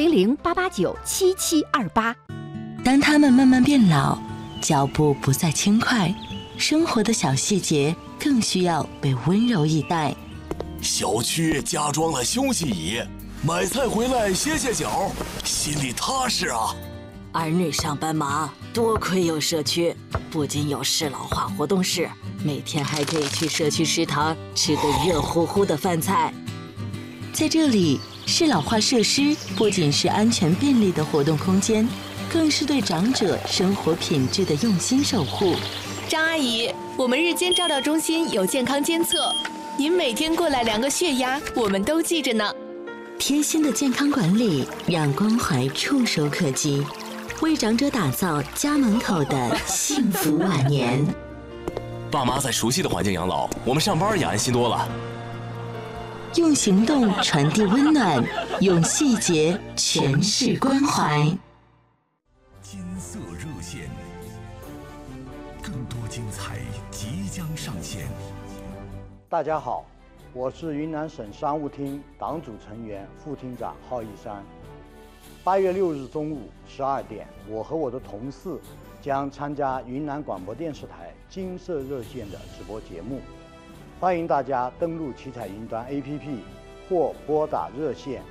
010-889-7728。 当他们慢慢变老，脚步不再轻快，生活的小细节更需要被温柔以待。 小区加装了休息椅，买菜回来歇歇脚，心里踏实啊。 儿女上班忙，多亏有社区，不仅有适老化活动室，每天还可以去社区食堂吃顿热乎乎的饭菜。 在这里，适老化设施不仅是安全便利的活动空间，更是对长者生活品质的用心守护。 张阿姨，我们日间照料中心有健康监测，您每天过来量个血压，我们都记着呢。 贴心的健康管理，让关怀触手可及，为长者打造家门口的幸福晚年。 爸妈在熟悉的环境养老，我们上班也安心多了。 用行动传递温暖，用细节诠释关怀。 金色热线，更多精彩即将上线。 大家好，我是云南省商务厅党组成员、副厅长郝一山。8月6日中午12点，我和我的同事将参加云南广播电视台金色热线的直播节目，欢迎大家登录奇彩云端 APP 或拨打热线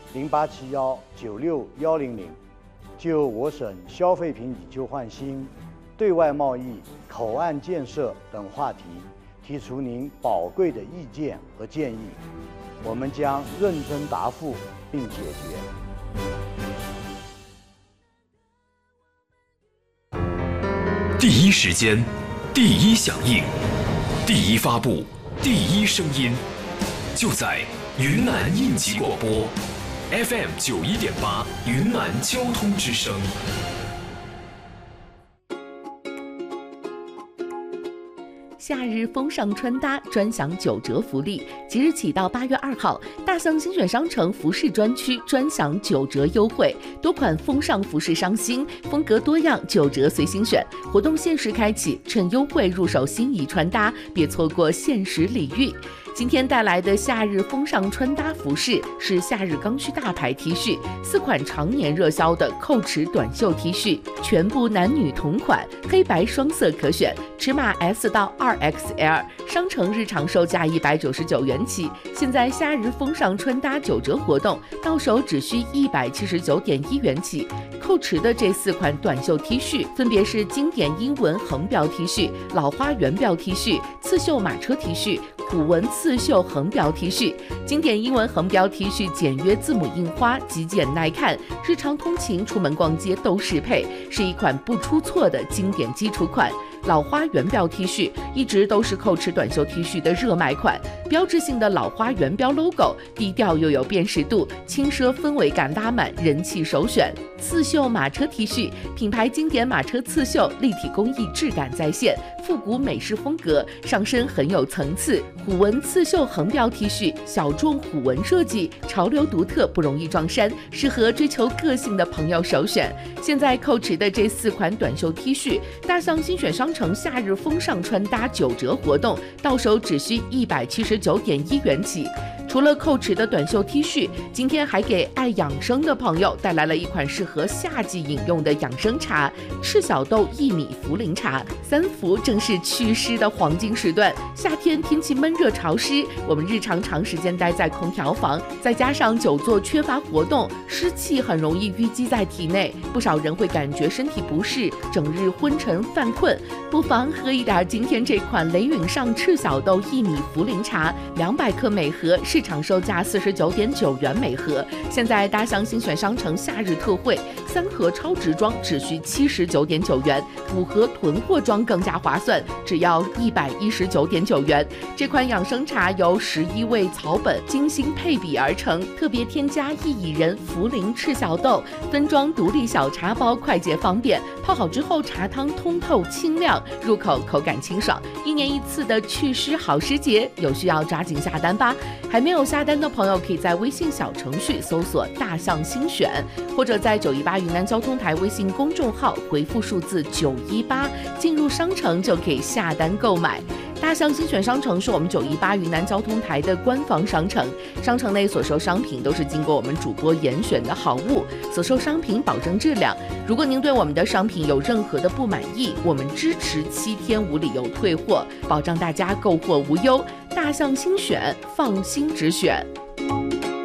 0871961100，就我省消费品以旧换新、对外贸易、口岸建设等话题提出您宝贵的意见和建议，我们将认真答复并解决。 第一时间，第一响应，第一发布，第一声音，就在云南应急广播 FM 91.8云南交通之声。 夏日风尚穿搭专享9折福利，即日起到8月2号，大象精选商城服饰专区专享9折优惠，多款风尚服饰上新，风格多样，9折随心选。活动限时开启，趁优惠入手心仪穿搭，别错过限时礼遇。今天带来的夏日风尚穿搭服饰是夏日刚需大牌 T 恤，4款常年热销的扣尺短袖 T 恤，全部男女同款，黑白双色可选，尺码 S 到2XL， 商城日常售价199元起，现在夏日风尚穿搭9折活动，到手只需179.1元起。扣尺的这4款短袖 T 恤分别是经典英文横标 T 恤、老花圆标 T 恤、刺绣马车 T 恤、虎纹刺绣横标 T 恤。经典英文横标 T 恤简约字母印花，极简耐看，日常通勤出门逛街都适配，是一款不出错的经典基础款。老花圆标 T 恤一直都是扣尺短袖 T 恤的热卖款，标志性的老花圆标 logo， 低调又有辨识度，轻奢氛围感拉满，人气首选。刺绣马车 T 恤，品牌经典马车刺绣，立体工艺质感再现，复古美式风格，上身很有层次。虎纹刺绣横标 T 恤，小众虎纹设计，潮流独特，不容易撞衫，适合追求个性的朋友首选。现在扣尺的这4款短袖 T 恤，大象精选商城夏日风尚穿搭9折活动，到手只需179.1元起。除了扣尺的短袖 T 恤，今天还给爱养生的朋友带来了一款适合夏季饮用的养生茶——赤小豆薏米茯苓茶。3伏正是祛湿的黄金时段，夏天天气闷热潮湿，我们日常长时间待在空调房，再加上久坐缺乏活动，湿气很容易淤积在体内，不少人会感觉身体不适，整日昏沉犯困，不妨喝一点今天这款雷允上赤小豆薏米茯苓茶，200克每盒，市场售价49.9元每盒。现在大象精选商城夏日特惠，3盒超值装只需79.9元，5盒囤货装更加划算，只要119.9元。这款养生茶由11味草本精心配比而成，特别添加薏苡仁、茯苓、赤小豆，分装独立小茶包，快捷方便。泡好之后，茶汤通透清亮，入口口感清爽。1年1次的祛湿好时节，有需要抓紧下单吧。还没有下单的朋友，可以在微信小程序搜索“大象新选”，或者在918云南交通台微信公众号回复数字918，进入商城就可以下单购买。 大象精选商城是我们918云南交通台的官方商城，商城内所售商品都是经过我们主播严选的好物，所售商品保证质量。如果您对我们的商品有任何的不满意，我们支持7天无理由退货，保障大家购货无忧。大象精选，放心直选。